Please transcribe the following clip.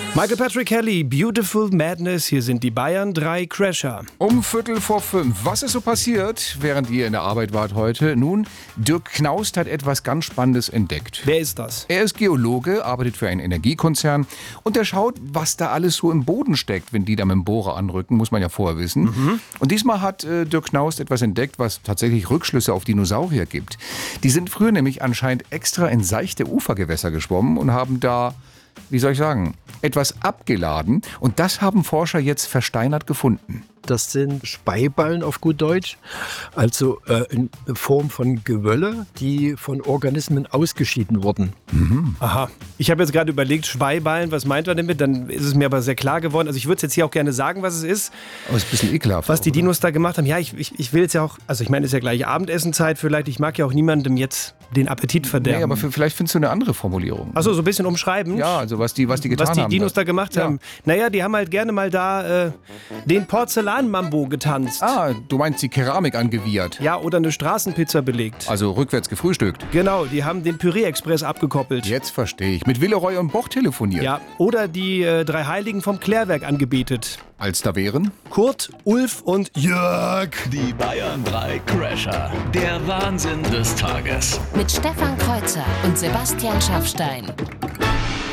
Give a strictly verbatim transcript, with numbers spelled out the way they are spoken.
Michael Patrick Kelly, Beautiful Madness. Hier sind die Bayern drei Crasher. Um Viertel vor fünf. Was ist so passiert, während ihr in der Arbeit wart heute? Nun, Dirk Knaust hat etwas ganz Spannendes entdeckt. Wer ist das? Er ist Geologe, arbeitet für einen Energiekonzern und er schaut, was da alles so im Boden steckt, wenn die da mit dem Bohrer anrücken, muss man ja vorher wissen. Mhm. Und diesmal hat äh, Dirk Knaust etwas entdeckt, was tatsächlich Rückschlüsse auf Dinosaurier gibt. Die sind früher nämlich anscheinend extra in seichte Ufergewässer geschwommen und haben da, wie soll ich sagen, etwas abgeladen. Und das haben Forscher jetzt versteinert gefunden. Das sind Speiballen auf gut Deutsch, also äh, in Form von Gewölle, die von Organismen ausgeschieden wurden. Mhm. Aha. Ich habe jetzt gerade überlegt, Speiballen, was meint man damit? Dann ist es mir aber sehr klar geworden. Also ich würde es jetzt hier auch gerne sagen, was es ist. Aber es ist ein bisschen ekelhaft. Was die oder? Dinos da gemacht haben. Ja, ich, ich, ich will jetzt ja auch, also ich meine, es ist ja gleich Abendessenzeit vielleicht. Ich mag ja auch niemandem jetzt den Appetit verderben. Nee, aber für, vielleicht findest du eine andere Formulierung. Achso, so ein bisschen umschreiben. Ja, also was die, was die getan haben. Was die haben, Dinos da gemacht ja. haben. Naja, die haben halt gerne mal da äh, den Porzellan-Mambo getanzt. Ah, du meinst die Keramik angewiehert. Ja, oder eine Straßenpizza belegt. Also rückwärts gefrühstückt. Genau, die haben den Püree-Express abgekoppelt. Jetzt verstehe ich. Mit Villeroy und Boch telefoniert. Ja, oder die äh, drei Heiligen vom Klärwerk angebetet. Als da wären? Kurt, Ulf und Jörg. Die Bayern drei Crasher. Der Wahnsinn des Tages. Mit Stefan Kreuzer und Sebastian Schaffstein.